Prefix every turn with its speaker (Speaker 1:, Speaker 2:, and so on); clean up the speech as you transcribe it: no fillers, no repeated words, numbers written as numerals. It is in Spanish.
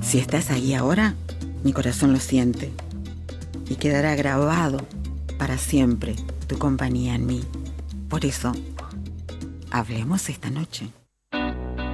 Speaker 1: Si estás ahí ahora, mi corazón lo siente y quedará grabado para siempre tu compañía en mí. Por eso, hablemos esta noche.